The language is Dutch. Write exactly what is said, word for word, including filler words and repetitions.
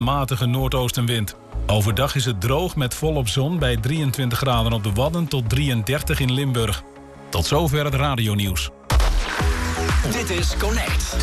matige noordoostenwind. Overdag is het droog met volop zon bij drieëntwintig graden op de Wadden tot drieëndertig in Limburg. Tot zover het radionieuws. Dit is Connect.